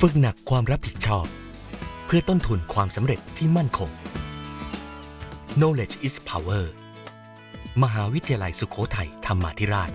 ฝึกหนักความรับผิดชอบเพื่อต้นทุนความสำเร็จที่มั่นคง Knowledge is power มหาวิทยาลัยสุโขทัยธรรมาธิราช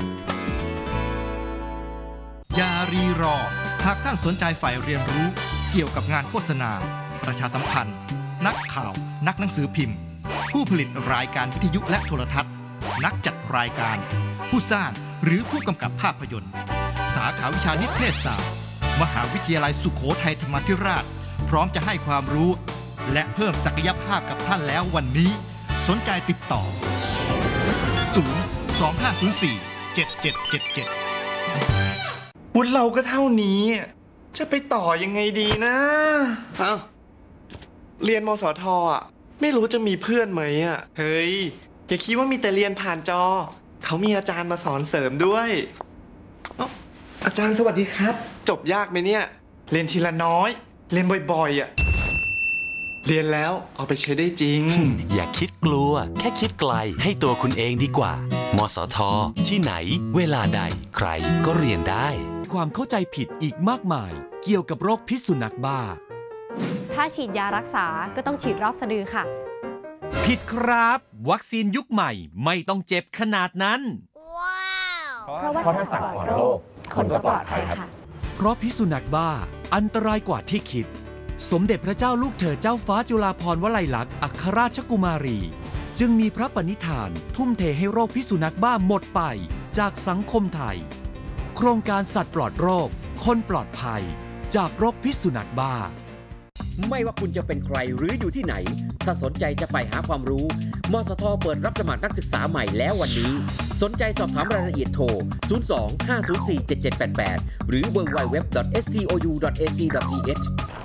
อย่ารีรอหากท่านสนใจใฝ่เรียนรู้เกี่ยวกับงานโฆษณาประชาสัมพันธ์นักข่าวนักหนังสือพิมพ์ผู้ผลิตรายการวิทยุและโทรทัศน์นักจัดรายการผู้สร้างหรือผู้กำกับภาพยนตร์สาขาวิชานิเทศศาสตร์มหาวิทยาลัยสุโขทัยธรรมาธิราชพร้อมจะให้ความรู้และเพิ่มศักยภาพกับท่านแล้ววันนี้สนใจติดต่อ025047777 วุฒิเราก็เท่านี้จะไปต่อยังไงดีนะเรียนมสทอ่ะไม่รู้จะมีเพื่อนไหมอ่ะเฮ้ยอย่าคิดว่ามีแต่เรียนผ่านจอเขามีอาจารย์มาสอนเสริมด้วยอาจารย์สวัสดีครับจบยากไหมเนี่ยเรียนทีละน้อยเรียนบ่อยๆอ่ะเรียนแล้วเอาไปใช้ได้จริงอย่าคิดกลัวแค่คิดไกลให้ตัวคุณเองดีกว่ามสทที่ไหนเวลาใดใครก็เรียนได้ความเข้าใจผิดอีกมากมายเกี่ยวกับโรคพิษสุนัขบ้าถ้าฉีดยารักษาก็ต้องฉีดรอบสะดือค่ะผิดครับวัคซีนยุคใหม่ไม่ต้องเจ็บขนาดนั้นเพราะถ้าสั่งก่อนโรคคนก็ปลอดภัยค่ะเพราะพิษสุนัขบ้าอันตรายกว่าที่คิดสมเด็จพระเจ้าลูกเธอเจ้าฟ้าจุฬาภรณ์วลัยลักษณ์อัครราชกุมารีจึงมีพระปณิธานทุ่มเทให้โรคพิษสุนัขบ้าหมดไปจากสังคมไทยโครงการสัตว์ปลอดโรคคนปลอดภัยจากโรคพิษสุนัขบ้าไม่ว่าคุณจะเป็นใครหรืออยู่ที่ไหนถ้าสนใจจะไปหาความรู้มสทเปิดรับสมัครนักศึกษาใหม่แล้ววันนี้สนใจสอบถามรายละเอียดโทร 02-504-7788 หรือ www.stou.ac.th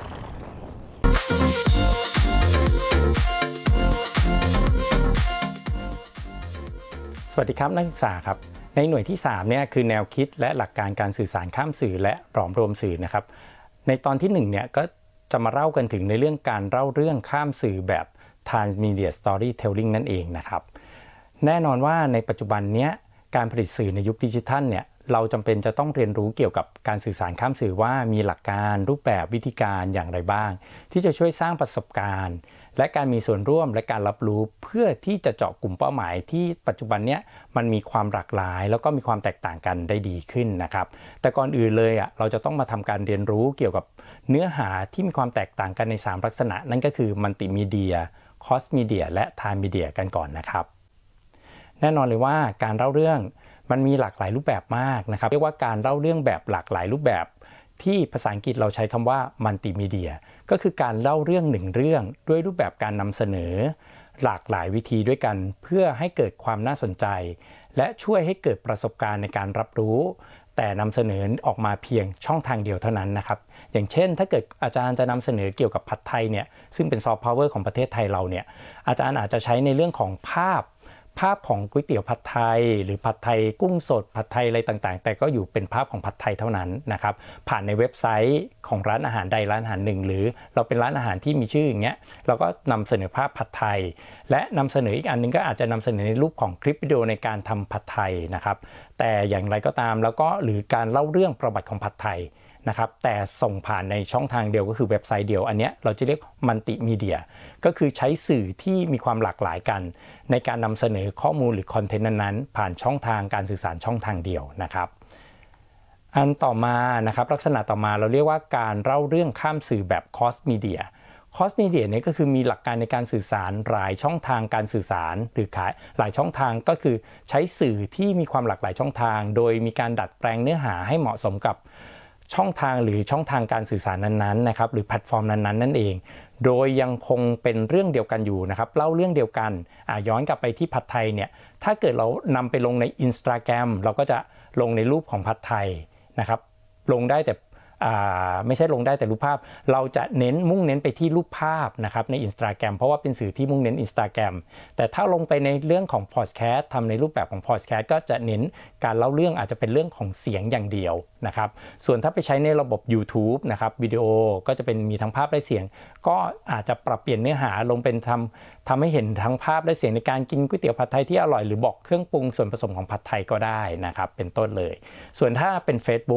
สวัสดีครับนักศึกษาครับในหน่วยที่3เนี่ยคือแนวคิดและหลักการการสื่อสารข้ามสื่อและปลอมรวมสื่อนะครับในตอนที่1เนี่ยก็จะมาเล่ากันถึงในเรื่องการเล่าเรื่องข้ามสื่อแบบ Transmedia Storytelling นั่นเองนะครับแน่นอนว่าในปัจจุบันเนี้ยการผลิตสื่อในยุคดิจิทัลเนี่ยเราจำเป็นจะต้องเรียนรู้เกี่ยวกับการสื่อสารข้ามสื่อว่ามีหลักการรูปแบบวิธีการอย่างไรบ้างที่จะช่วยสร้างประสบการณ์และการมีส่วนร่วมและการรับรู้เพื่อที่จะเจาะกลุ่มเป้าหมายที่ปัจจุบันเนี้ยมันมีความหลากหลายแล้วก็มีความแตกต่างกันได้ดีขึ้นนะครับแต่ก่อนอื่นเลยเราจะต้องมาทำการเรียนรู้เกี่ยวกับเนื้อหาที่มีความแตกต่างกันใน3ลักษณะนั่นก็คือมัลติมีเดียคอสมีเดียและไทม์มีเดียกันก่อนนะครับแน่นอนเลยว่าการเล่าเรื่องมันมีหลากหลายรูปแบบมากนะครับเรียกว่าการเล่าเรื่องแบบหลากหลายรูปแบบที่ภาษาอังกฤษเราใช้คำว่ามัลติมีเดียก็คือการเล่าเรื่อง1เรื่องด้วยรูปแบบการนำเสนอหลากหลายวิธีด้วยกันเพื่อให้เกิดความน่าสนใจและช่วยให้เกิดประสบการณ์ในการรับรู้แต่นำเสนอออกมาเพียงช่องทางเดียวเท่านั้นนะครับอย่างเช่นถ้าเกิดอาจารย์จะนำเสนอเกี่ยวกับผัดไทยเนี่ยซึ่งเป็นซอฟต์พาวเวอร์ของประเทศไทยเราเนี่ยอาจารย์อาจจะใช้ในเรื่องของภาพของก๋วยเตี๋ยวผัดไทยหรือผัดไทยกุ้งสดผัดไทยอะไรต่างๆแต่ก็อยู่เป็นภาพของผัดไทยเท่านั้นนะครับผ่านในเว็บไซต์ของร้านอาหารใดร้านอาหารหนึ่งหรือเราเป็นร้านอาหารที่มีชื่ออย่างเงี้ยเราก็นำเสนอภาพผัดไทยและนำเสนออีกอันนึงก็อาจจะนำเสนอในรูปของคลิปวิดีโอในการทำผัดไทยนะครับแต่อย่างไรก็ตามแล้วก็หรือการเล่าเรื่องประวัติของผัดไทยนะครับแต่ส่งผ่านในช่องทางเดียวก็คือเว็บไซต์เดียวอันนี้เราจะเรียกมัลติมีเดียก็คือใช้สื่อที่มีความหลากหลายกันในการนำเสนอข้อมูลหรือคอนเทนต์นั้นๆผ่านช่องทางการสื่อสารช่องทางเดียวนะครับอันต่อมานะครับลักษณะต่อมาเราเรียกว่าการเล่าเรื่องข้ามสื่อแบบคอสมีเดียคอสมีเดียนี่ก็คือมีหลักการในการสื่อสารหลายช่องทางการสื่อสารหรือหลายช่องทางก็คือใช้สื่อที่มีความหลากหลายช่องทางโดยมีการดัดแปลงเนื้อหาให้เหมาะสมกับช่องทางหรือช่องทางการสื่อสารนั้นๆนะครับหรือแพลตฟอร์มนั้นๆนั่นเองโดยยังคงเป็นเรื่องเดียวกันอยู่นะครับเล่าเรื่องเดียวกันย้อนกลับไปที่ผัดไทยเนี่ยถ้าเกิดเรานำไปลงใน Instagram เราก็จะลงในรูปของผัดไทยนะครับลงได้แต่ไม่ใช่ลงได้แต่รูปภาพเราจะมุ่งเน้นไปที่รูปภาพนะครับใน Instagram เพราะว่าเป็นสื่อที่มุ่งเน้น Instagram แต่ถ้าลงไปในเรื่องของ Podcast ทำในรูปแบบของ Podcast ก็จะเน้นการเล่าเรื่องอาจจะเป็นเรื่องของเสียงอย่างเดียวนะครับส่วนถ้าไปใช้ในระบบ YouTube นะครับวิดีโอก็จะเป็นมีทั้งภาพและเสียงก็อาจจะปรับเปลี่ยนเนื้อหาลงเป็นทำให้เห็นทั้งภาพและเสียงในการกินก๋วยเตี๋ยวผัดไทยที่อร่อยหรือบอกเครื่องปรุงส่วนผสมของผัดไทยก็ได้นะครับเป็นต้นเลยส่วนถ้าเป็น Facebook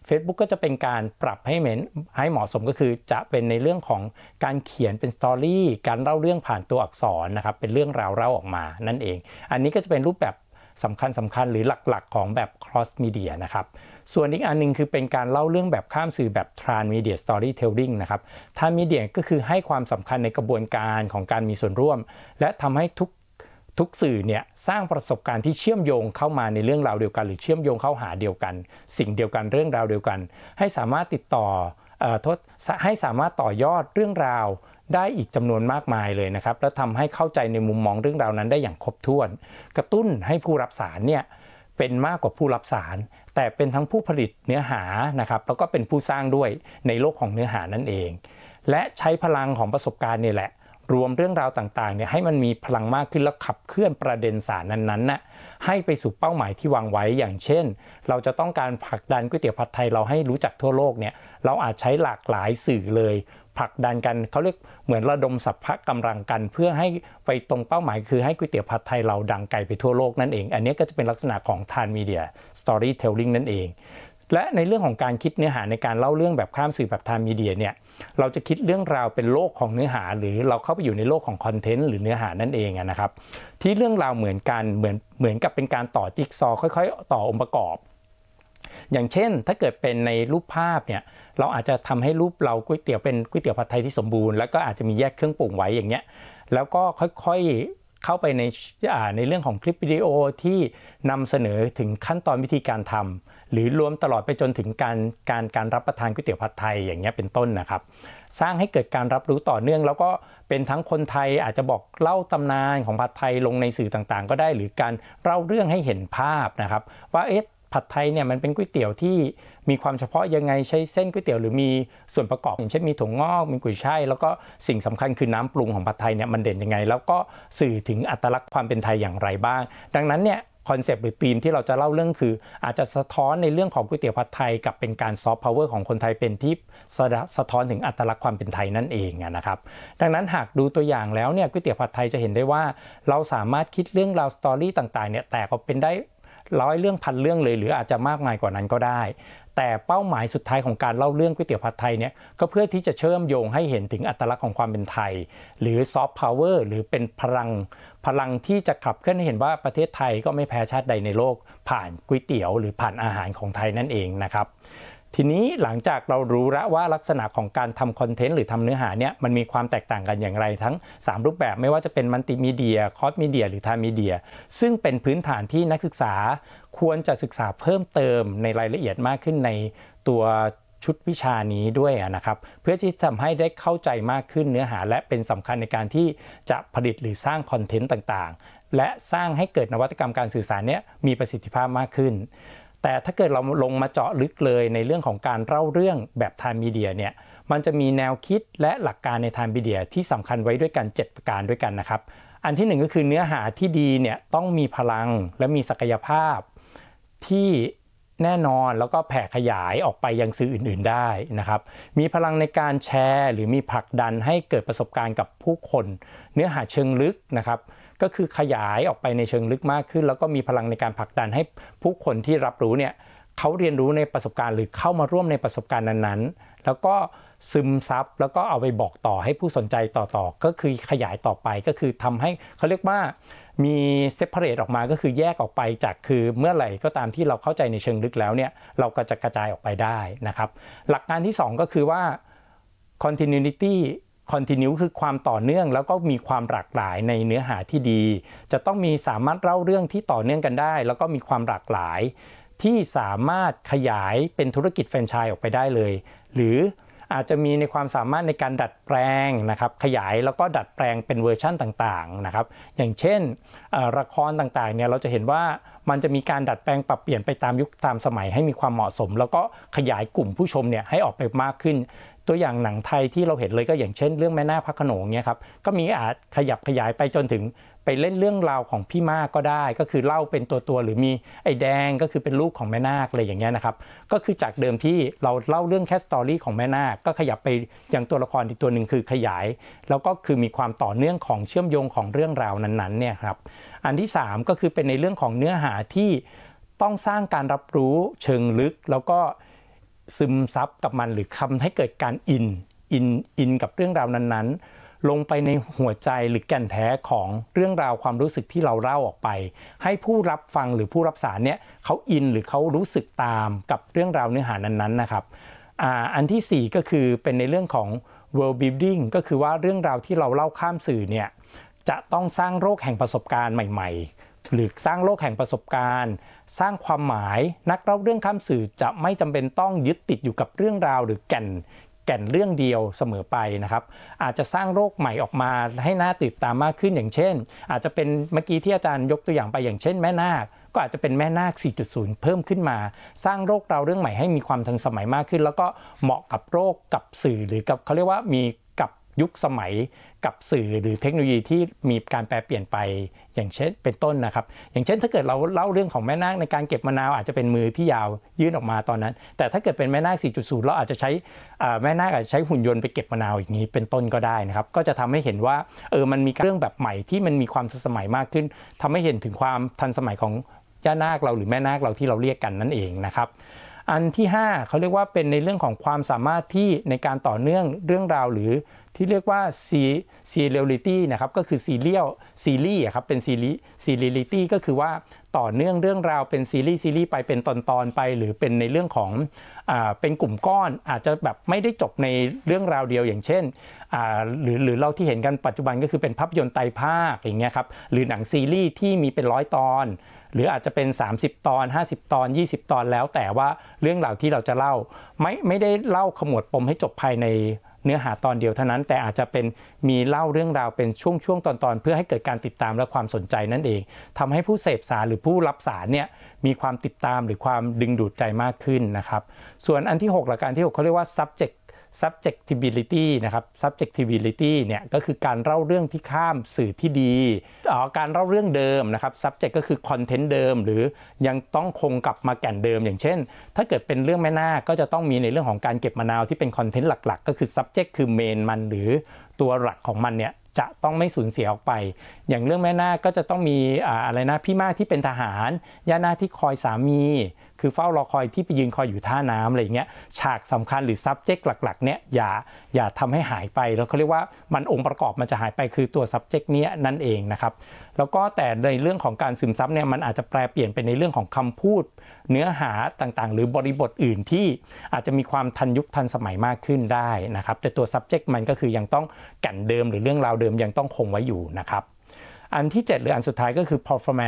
Facebook ก็จะเป็นการปรับให้เหมาะสมก็คือจะเป็นในเรื่องของการเขียนเป็นสตอรี่การเล่าเรื่องผ่านตัวอักษรนะครับเป็นเรื่องราวเล่าออกมานั่นเองอันนี้ก็จะเป็นรูปแบบสำคัญหรือหลักๆของแบบ cross media นะครับส่วนอีกอันนึงคือเป็นการเล่าเรื่องแบบข้ามสื่อแบบ transmedia storytelling นะครับ transmedia ก็คือให้ความสำคัญในกระบวนการของการมีส่วนร่วมและทำให้ทุกสื่อเนี่ยสร้างประสบการณ์ที่เชื่อมโยงเข้ามาในเรื่องราวเดียวกันหรือเชื่อมโยงเข้าหาเดียวกันสิ่งเดียวกันเรื่องราวเดียวกันให้สามารถติดต่อให้สามารถต่อยอดเรื่องราวได้อีกจำนวนมากมายเลยนะครับและทำให้เข้าใจในมุมมองเรื่องราวนั้นได้อย่างครบถ้วนกระตุ้นให้ผู้รับสารเนี่ยเป็นมากกว่าผู้รับสารแต่เป็นทั้งผู้ผลิตเนื้อหานะครับแล้วก็เป็นผู้สร้างด้วยในโลกของเนื้อหานั่นเองและใช้พลังของประสบการณ์นี่แหละรวมเรื่องราวต่างๆเนี่ยให้มันมีพลังมากขึ้นแล้วขับเคลื่อนประเด็นสารนั้นๆนะให้ไปสู่เป้าหมายที่วางไว้อย่างเช่นเราจะต้องการผลักดันก๋วยเตี๋ยวผัดไทยเราให้รู้จักทั่วโลกเนี่ยเราอาจใช้หลากหลายสื่อเลยผลักดันกันเขาเรียกเหมือนระดมสรรพกำลังกันเพื่อให้ไปตรงเป้าหมายคือให้ก๋วยเตี๋ยวผัดไทยเราดังไกลไปทั่วโลกนั่นเองอันนี้ก็จะเป็นลักษณะของ transmedia storytelling นั่นเองและในเรื่องของการคิดเนื้อหาในการเล่าเรื่องแบบข้ามสื่อแบบ transmedia เนี่ยเราจะคิดเรื่องราวเป็นโลกของเนื้อหาหรือเราเข้าไปอยู่ในโลกของคอนเทนต์หรือเนื้อหานั่นเองนะครับที่เรื่องราวเหมือนกันเหมือนกับเป็นการต่อจิ๊กซอว์ค่อยๆต่อองค์ประกอบอย่างเช่นถ้าเกิดเป็นในรูปภาพเนี่ยเราอาจจะทำให้รูปเราก๋วยเตี๋ยวเป็นก๋วยเตี๋ยวผัดไทยที่สมบูรณ์แล้วก็อาจจะมีแยกเครื่องปรุงไว้อย่างเงี้ยแล้วก็ค่อยๆเข้าไปในเรื่องของคลิปวิดีโอที่นำเสนอถึงขั้นตอนวิธีการทำหรือรวมตลอดไปจนถึงการรับประทานก๋วยเตี๋ยวผัดไทยอย่างเงี้ยเป็นต้นนะครับสร้างให้เกิดการรับรู้ต่อเนื่องแล้วก็เป็นทั้งคนไทยอาจจะบอกเล่าตำนานของผัดไทยลงในสื่อต่างๆก็ได้หรือการเล่าเรื่องให้เห็นภาพนะครับว่าผัดไทยเนี่ยมันเป็นก๋วยเตี๋ยวที่มีความเฉพาะยังไงใช้เส้นก๋วยเตี๋ยวหรือมีส่วนประกอบอย่างเช่นมีถั่วงอกมีกุยช่ายแล้วก็สิ่งสำคัญคือน้ำปรุงของผัดไทยเนี่ยมันเด่นยังไงแล้วก็สื่อถึงอัตลักษณ์ความเป็นไทยอย่างไรบ้างดังนั้นเนี่ยคอนเซปต์หรือธีมที่เราจะเล่าเรื่องคืออาจจะสะท้อนในเรื่องของก๋วยเตี๋ยวผัดไทยกับเป็นการซอฟต์พาวเวอร์ของคนไทยเป็นที่สะท้อนถึงอัตลักษณ์ความเป็นไทยนั่นเองนะครับดังนั้นหากดูตัวอย่างแล้วเนี่ยก๋วยเตี๋ยวผัดไทยจะเห็นได้ว่าเราสามารถคิดเรื่องราวสตอรี่ต่างๆเนี่ยแตกออกเป็นได้100เรื่องพันเรื่องเลยหรืออาจจะมากมายกว่านั้นก็ได้แต่เป้าหมายสุดท้ายของการเล่าเรื่องก๋วยเตี๋ยวผัดไทยเนี่ยก็เพื่อที่จะเชื่อมโยงให้เห็นถึงอัตลักษณ์ของความเป็นไทยหรือซอฟต์พาวเวอร์หรือเป็นพลังที่จะขับเคลื่อนให้เห็นว่าประเทศไทยก็ไม่แพ้ชาติใดในโลกผ่านก๋วยเตี๋ยวหรือผ่านอาหารของไทยนั่นเองนะครับทีนี้หลังจากเรารู้แล้วว่าลักษณะของการทำคอนเทนต์หรือทำเนื้อหาเนี่ยมันมีความแตกต่างกันอย่างไรทั้ง3รูปแบบไม่ว่าจะเป็นมัลติมีเดียคอสมีเดียหรือทามีเดียซึ่งเป็นพื้นฐานที่นักศึกษาควรจะศึกษาเพิ่มเติมในรายละเอียดมากขึ้นในตัวชุดวิชานี้ด้วยนะครับเพื่อที่จะทำให้ได้เข้าใจมากขึ้นเนื้อหาและเป็นสำคัญในการที่จะผลิตหรือสร้างคอนเทนต์ต่างๆและสร้างให้เกิดนวัตกรรมการสื่อสารเนี่ยมีประสิทธิภาพมากขึ้นแต่ถ้าเกิดเราลงมาเจาะลึกเลยในเรื่องของการเล่าเรื่องแบบทานมีเดียเนี่ยมันจะมีแนวคิดและหลักการในทานมีเดียที่สำคัญไว้ด้วยกัน7ประการด้วยกันนะครับอันที่1ก็คือเนื้อหาที่ดีเนี่ยต้องมีพลังและมีศักยภาพที่แน่นอนแล้วก็แผ่ขยายออกไปยังสื่ออื่นๆได้นะครับมีพลังในการแชร์หรือมีผลักดันให้เกิดประสบการณ์กับผู้คนเนื้อหาเชิงลึกนะครับก็คือขยายออกไปในเชิงลึกมากขึ้นแล้วก็มีพลังในการผลักดันให้ผู้คนที่รับรู้เนี่ยเขาเรียนรู้ในประสบการณ์หรือเข้ามาร่วมในประสบการณ์นั้นๆแล้วก็ซึมซับแล้วก็เอาไปบอกต่อให้ผู้สนใจต่อก็คือขยายต่อไปก็คือทำให้เขาเรียกว่ามีเซปเปอเรตออกมาก็คือแยกออกไปจากคือเมื่อไหร่ก็ตามที่เราเข้าใจในเชิงลึกแล้วเนี่ยเราก็จะกระจายออกไปได้นะครับหลักการที่2ก็คือว่า continuity continue คือความต่อเนื่องแล้วก็มีความหลากหลายในเนื้อหาที่ดีจะต้องมีสามารถเล่าเรื่องที่ต่อเนื่องกันได้แล้วก็มีความหลากหลายที่สามารถขยายเป็นธุรกิจแฟรนไชส์ออกไปได้เลยหรืออาจจะมีในความสามารถในการดัดแปลงนะครับขยายแล้วก็ดัดแปลงเป็นเวอร์ชั่นต่างๆนะครับอย่างเช่นละครต่างๆเนี่ยเราจะเห็นว่ามันจะมีการดัดแปลงปรับเปลี่ยนไปตามยุคตามสมัยให้มีความเหมาะสมแล้วก็ขยายกลุ่มผู้ชมเนี่ยให้ออกไปมากขึ้นตัวอย่างหนังไทยที่เราเห็นเลยก็อย่างเช่นเรื่องแม่นาคพระโขนงเนี่ยครับก็มีอาจขยับขยายไปจนถึงไปเล่นเรื่องราวของพี่มากก็ได้ก็คือเล่าเป็นตัวหรือมีไอ้แดงก็คือเป็นลูกของแม่นาคอะไรอย่างเงี้ยนะครับก็คือจากเดิมที่เราเล่าเรื่องแค่สตอรี่ของแม่นาคก็ขยับไปอย่างตัวละครอีกตัวหนึ่งคือขยายแล้วก็คือมีความต่อเนื่องของเชื่อมโยงของเรื่องราวนั้นๆเนี่ยครับอันที่3ก็คือเป็นในเรื่องของเนื้อหาที่ต้องสร้างการรับรู้เชิงลึกแล้วก็ซึมซับกับมันหรือทำให้เกิดการอินกับเรื่องราวนั้นๆลงไปในหัวใจหรือแก่นแท้ของเรื่องราวความรู้สึกที่เราเล่าออกไปให้ผู้รับฟังหรือผู้รับสารเนี่ยเขาอินหรือเขารู้สึกตามกับเรื่องราวเนื้อหานั้นๆนะครับอันที่4ก็คือเป็นในเรื่องของ world building ก็คือว่าเรื่องราวที่เราเล่าข้ามสื่อเนี่ยจะต้องสร้างโลกแห่งประสบการณ์ใหม่ๆหรือสร้างโลกแห่งประสบการณ์สร้างความหมายนักเล่าเรื่องข้ามสื่อจะไม่จำเป็นต้องยึดติดอยู่กับเรื่องราวหรือแก่นเรื่องเดียวเสมอไปนะครับอาจจะสร้างโลกใหม่ออกมาให้น่าติดตามมากขึ้นอย่างเช่นอาจจะเป็นเมื่อกี้ที่อาจารย์ยกตัวอย่างไปอย่างเช่นแม่นาคก็อาจจะเป็นแม่นาค 4.0 เพิ่มขึ้นมาสร้างโลกเราเรื่องใหม่ให้มีความทันสมัยมากขึ้นแล้วก็เหมาะกับโลกกับสื่อหรือกับเขาเรียกว่ามีกับยุคสมัยกับสื่อหรือเทคโนโลยีที่มีการแปรเปลี่ยนไปอย่างเช่นเป็นต้นนะครับอย่างเช่นถ้าเกิดเราเล่าเรื่องของแม่นาคในการเก็บมะนาวอาจจะเป็นมือที่ยาวยื่นออกมาตอนนั้นแต่ถ้าเกิดเป็นแม่นาค 4.0 เราอาจจะใช้แม่นาคอาจจะใช้หุ่นยนต์ไปเก็บมะนาวอย่างนี้เป็นต้นก็ได้นะครับก็จะทำให้เห็นว่ามันมีเรื่องแบบใหม่ที่มันมีความทันสมัยมากขึ้นทำให้เห็นถึงความทันสมัยของย่านาคเราหรือแม่นาคเราที่เราเรียกกันนั่นเองนะครับอันที่5เขาเรียกว่าเป็นในเรื่องของความสามารถที่ในการต่อเนื่องเรื่องราวหรือที่เรียกว่าseriality นะครับก็คือซีรีส์ครับเป็นseriality ก็คือว่าต่อเนื่องเรื่องราวเป็นซีรีส์ไปเป็นตอนไปหรือเป็นในเรื่องของเป็นกลุ่มก้อนอาจจะแบบไม่ได้จบในเรื่องราวเดียวอย่างเช่นหรือเราที่เห็นกันปัจจุบันก็คือเป็นภาพยนตร์ไตรภาคอย่างเงี้ยครับหรือหนังซีรีส์ที่มีเป็น100 ตอนหรืออาจจะเป็น30 ตอน50 ตอน20 ตอนแล้วแต่ว่าเรื่องราวที่เราจะเล่าไม่ได้เล่าขมวดปมให้จบภายในเนื้อหาตอนเดียวเท่านั้นแต่อาจจะเป็นมีเล่าเรื่องราวเป็นช่วงตอนเพื่อให้เกิดการติดตามและความสนใจนั่นเองทำให้ผู้เสพสารหรือผู้รับสารเนี่ยมีความติดตามหรือความดึงดูดใจมากขึ้นนะครับส่วนอันที่6หลักการที่6เขาเรียกว่า subjectivity นะครับ subjectivity เนี่ยก็คือการเล่าเรื่องที่ข้ามสื่อที่ดีการเล่าเรื่องเดิมนะครับ subject ก็คือ content เดิมหรือยังต้องคงกลับมาแก่นเดิมอย่างเช่นถ้าเกิดเป็นเรื่องแม่นาคก็จะต้องมีในเรื่องของการเก็บมะนาวที่เป็น content หลักๆก็คือ subject คือ main มันหรือตัวหลักของมันเนี่ยจะต้องไม่สูญเสียออกไปอย่างเรื่องแม่นาคก็จะต้องมีอะไรนะพี่มากที่เป็นทหารย่านาคที่คอยสามีคือเฝ้ารอคอยที่ไปยืนคอยอยู่ท่าน้ำอะไรอย่างเงี้ยฉากสำคัญหรือ subject หลักๆเนี่ยอย่าทำให้หายไปแล้วเขาเรียกว่ามันองค์ประกอบมันจะหายไปคือตัว subject เนี้ยนั่นเองนะครับแล้วก็แต่ในเรื่องของการซึมซับเนี่ยมันอาจจะแปลเปลี่ยนไปในเรื่องของคำพูดเนื้อหาต่างๆหรือบริบทอื่นที่อาจจะมีความทันยุคทันสมัยมากขึ้นได้นะครับแต่ตัว subject มันก็คือยังต้องแก่นเดิมหรือเรื่องราวเดิมยังต้องคงไว้อยู่นะครับอันที่7หรืออันสุดท้ายก็คือ performance